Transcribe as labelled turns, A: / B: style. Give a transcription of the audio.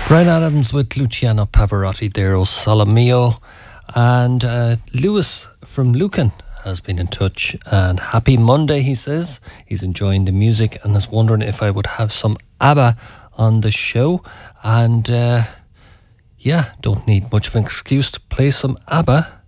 A: Bryan Adams with Luciano Pavarotti there, O Sole Mio. And Lewis from Lucan has been in touch. And happy Monday, he says. He's enjoying the music and is wondering if I would have some ABBA on the show. And yeah, don't need much of an excuse to play some ABBA.